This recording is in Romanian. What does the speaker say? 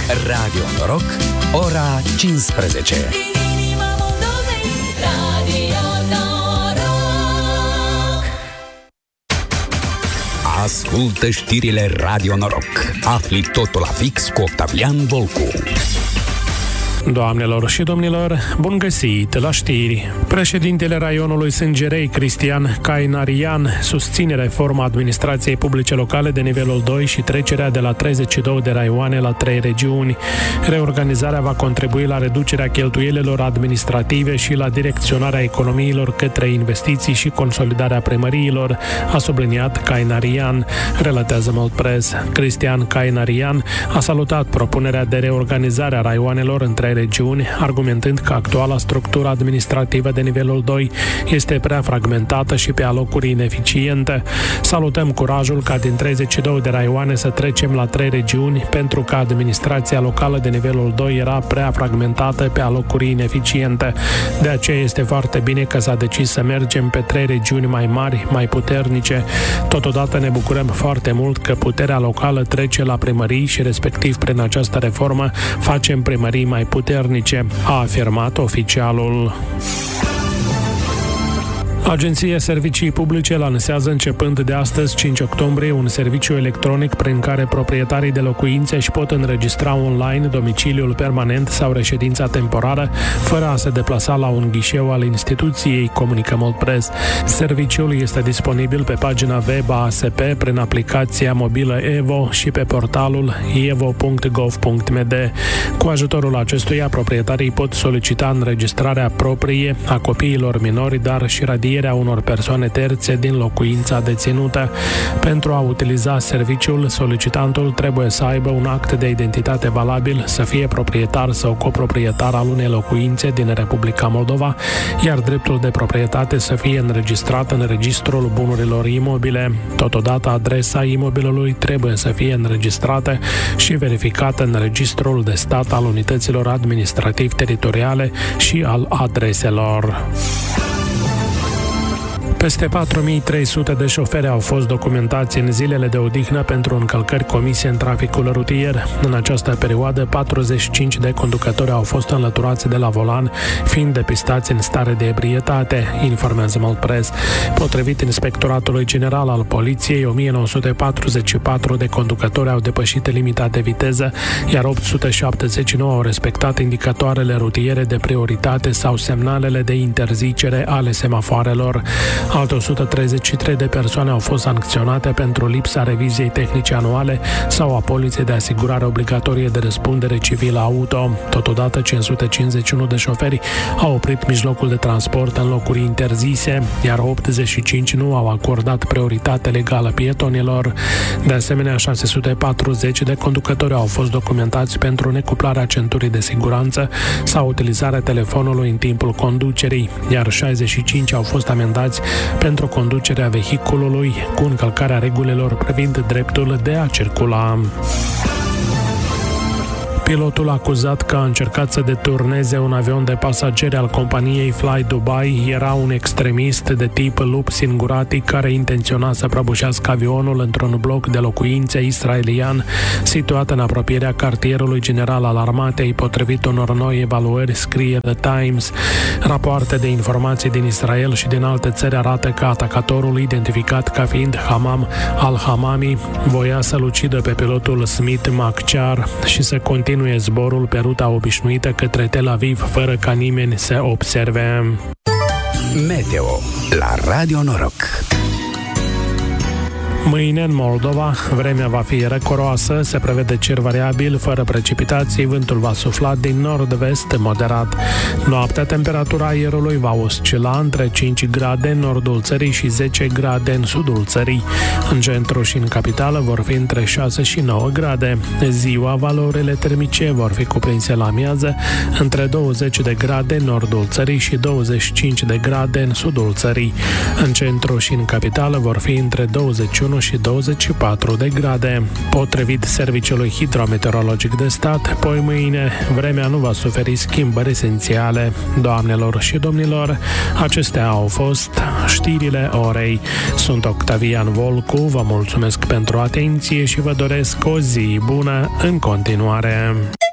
Radio Noroc, ora 15. Ascultă știrile Radio Noroc. Afli totul la fix cu Octavian Volcu. Doamnelor și domnilor, bun găsit la știri. Președintele raionului Sângerei, Cristian Cainarian, susține reforma administrației publice locale de nivelul 2 și trecerea de la 32 de raioane la 3 regiuni. Reorganizarea va contribui la reducerea cheltuielilor administrative și la direcționarea economiilor către investiții și consolidarea primăriilor, a subliniat Cainarian, relatează Mult Press. Cristian Cainarian a salutat propunerea de reorganizare a raioanelor în 3 regiuni, argumentând că actuala structură administrativă de nivelul 2 este prea fragmentată și pe alocuri ineficientă. Salutăm curajul ca din 32 de raioane să trecem la 3 regiuni, pentru că administrația locală de nivelul 2 era prea fragmentată pe alocuri ineficiente. De aceea este foarte bine că s-a decis să mergem pe 3 regiuni mai mari, mai puternice. Totodată ne bucurăm foarte mult că puterea locală trece la primării și respectiv prin această reformă facem primării mai puternice, a afirmat oficialul. Agenția Servicii Publice lansează începând de astăzi, 5 octombrie, un serviciu electronic prin care proprietarii de locuințe își pot înregistra online domiciliul permanent sau reședința temporară, fără a se deplasa la un ghișeu al instituției, comunică Mult Press. Serviciul este disponibil pe pagina web a ASP, prin aplicația mobilă Evo și pe portalul evo.gov.md. Cu ajutorul acestuia, proprietarii pot solicita înregistrarea proprie a copiilor minori, dar și radierea unor persoane terțe din locuința deținută. Pentru a utiliza serviciul, solicitantul trebuie să aibă un act de identitate valabil, să fie proprietar sau coproprietar al unei locuințe din Republica Moldova, iar dreptul de proprietate să fie înregistrat în Registrul Bunurilor Imobile. Totodată, adresa imobilului trebuie să fie înregistrată și verificată în Registrul de Stat al Unităților Administrativ-Teritoriale și al adreselor. Peste 4300 de șoferi au fost documentați în zilele de odihnă pentru încălcări comise în traficul rutier. În această perioadă, 45 de conducători au fost înlăturați de la volan, fiind depistați în stare de ebrietate, informează Mult Press. Potrivit Inspectoratului General al Poliției, 1944 de conducători au depășit limita de viteză, iar 879 au respectat indicatoarele rutiere de prioritate sau semnalele de interzicere ale semafoarelor. Alte 133 de persoane au fost sancționate pentru lipsa reviziei tehnice anuale sau a poliței de asigurare obligatorie de răspundere civilă auto. Totodată, 551 de șoferi au oprit mijlocul de transport în locuri interzise, iar 85 nu au acordat prioritate legală pietonilor. De asemenea, 640 de conducători au fost documentați pentru necuplarea centurii de siguranță sau utilizarea telefonului în timpul conducerii, iar 65 au fost amendați pentru conducerea vehiculului cu încălcarea regulilor privind dreptul de a circula. Pilotul acuzat că a încercat să deturneze un avion de pasageri al companiei Fly Dubai era un extremist de tip lup singuratic care intenționa să prăbușească avionul într-un bloc de locuințe israelian situat în apropierea cartierului general al armatei, potrivit unor noi evaluări, scrie The Times. Rapoarte de informații din Israel și din alte țări arată că atacatorul, identificat ca fiind Hamam al-Hamami, voia să-l ucidă pe pilotul Smith Makchar și să continue zborul pe ruta obișnuită către Tel Aviv, fără ca nimeni să observe. Meteo la Radio Noroc. Mâine, în Moldova, vremea va fi răcoroasă, se prevede cer variabil, fără precipitații, vântul va sufla din nord-vest moderat. Noaptea, temperatura aerului va oscila între 5 grade în nordul țării și 10 grade în sudul țării. În centru și în capitală vor fi între 6 și 9 grade. Ziua, valorile termice vor fi cuprinse la amiază între 20 de grade în nordul țării și 25 de grade în sudul țării. În centru și în capitală vor fi între 21 21 și 24 de grade. Potrivit Serviciului Hidrometeorologic de Stat, poi mâine vremea nu va suferi schimbări esențiale. Doamnelor și domnilor, acestea au fost știrile orei. Sunt Octavian Volcu, vă mulțumesc pentru atenție și vă doresc o zi bună în continuare.